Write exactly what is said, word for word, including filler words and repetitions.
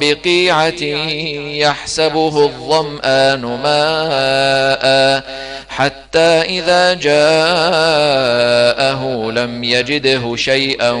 بقيعة يحسبه الظمآن ماء حتى إذا جاءه لم يجده شيئا